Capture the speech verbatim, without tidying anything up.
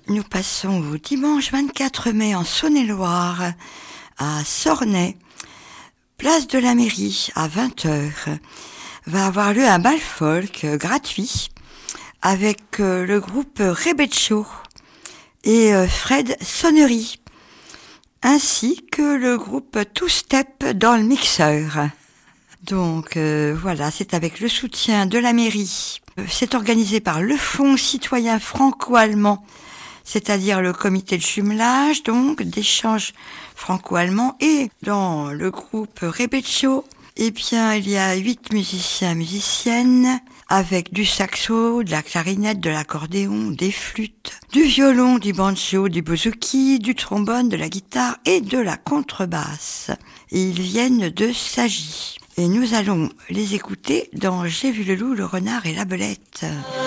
Nous passons au dimanche vingt-quatre mai en Saône-et-Loire, à Sornay, place de la mairie, à vingt heures. Va avoir lieu un bal folk gratuit avec le groupe Rebeccio et Fred Sonnery, ainsi que le groupe Two Step dans le mixeur. Donc euh, voilà, c'est avec le soutien de la mairie. C'est organisé par le Fonds citoyen franco-allemand, c'est-à-dire le comité de jumelage, donc d'échange franco-allemand. Et dans le groupe Rebeccio, eh bien, il y a huit musiciens, musiciennes, avec du saxo, de la clarinette, de l'accordéon, des flûtes, du violon, du banjo, du bouzouki, du trombone, de la guitare et de la contrebasse. Et ils viennent de Sagy. Et nous allons les écouter dans J'ai vu le loup, le renard et la belette.